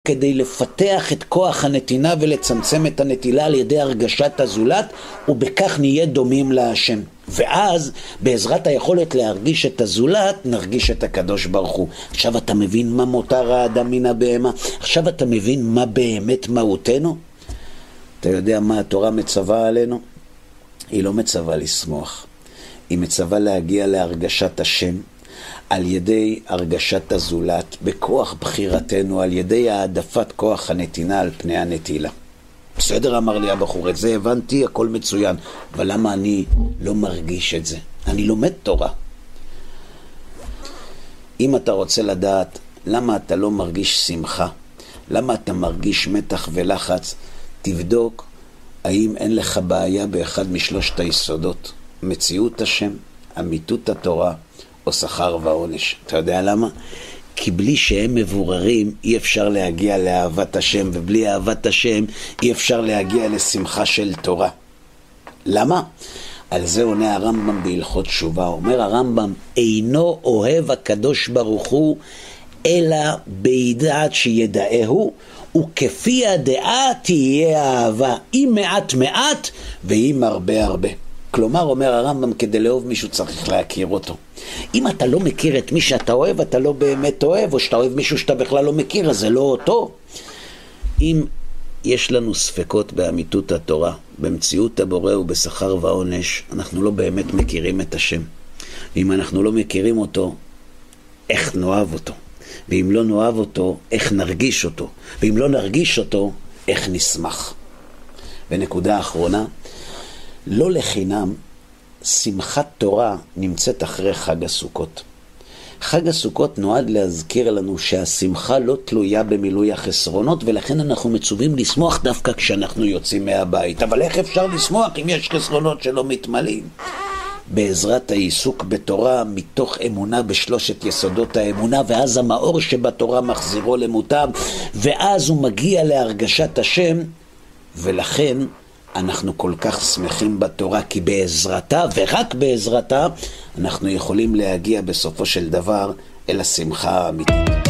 כדי לפתח את כוח הנתינה ולצמצם את הנטילה על ידי הרגשת הזולת, ובכך נהיה דומים להשם. ואז בעזרת היכולת להרגיש את הזולת נרגיש את הקדוש ברוך הוא. עכשיו אתה מבין מה מותר האדם מן הבהמה? עכשיו אתה מבין מה באמת מהותנו? אתה יודע מה התורה מצווה עלינו? היא לא מצווה לשמוח, היא מצווה להגיע להרגשת השם על ידי הרגשת הזולת, בכוח בחירתנו, על ידי העדפת כוח הנתינה על פני הנטילה. בסדר, אמר לי הבחור, את זה הבנתי, הכל מצוין, אבל למה אני לא מרגיש את זה? אני לומד תורה. אם אתה רוצה לדעת למה אתה לא מרגיש שמחה, למה אתה מרגיש מתח ולחץ, תבדוק האם אין לך בעיה באחד משלושת היסודות, מציאות השם, אמיתות התורה, או שכר ועונש. אתה יודע למה? כי בלי שהם מבוררים אי אפשר להגיע לאהבת השם, ובלי אהבת השם אי אפשר להגיע לשמחה של תורה. למה? על זה עונה הרמב"ם בהלכות תשובה. אומר הרמב"ם, אינו אוהב הקדוש ברוך הוא אלא בידעת שידעהו, וכפי הדעה תהיה האהבה, אם מעט מעט ואם הרבה הרבה. כלומר, אומר הרמב"ם, כדי לאהוב מישהו צריך להכיר אותו. אם אתה לא מכיר את מי שאתה אוהב, אתה לא באמת אוהב, או שאתה אוהב מישהו שאתה בכלל לא מכיר, אז זה לא אותו. אם יש לנו ספקות באמיתות התורה, במציאות הבורא ובשכר ועונש, אנחנו לא באמת מכירים את השם. ואם אנחנו לא מכירים אותו, איך נאהב אותו? ואם לא נאהב אותו, איך נרגיש אותו? ואם לא נרגיש אותו, איך נשמח? ונקודה אחרונה, לא לחינם, שמחת תורה נמצאת אחרי חג הסוכות. חג הסוכות נועד להזכיר לנו שהשמחה לא תלויה במילוי החסרונות, ולכן אנחנו מצווים לשמוח דווקא כשאנחנו יוצאים מהבית. אבל איך אפשר לשמוח אם יש חסרונות שלא מתמלאים? בעזרת העיסוק בתורה מתוך אמונה בשלושת יסודות האמונה, ואז המאור שבתורה מחזירו למוטב, ואז הוא מגיע להרגשת השם, ולכן אנחנו כל כך שמחים בתורה, כי בעזרתה ורק בעזרתה אנחנו יכולים להגיע בסופו של דבר אל השמחה האמיתית.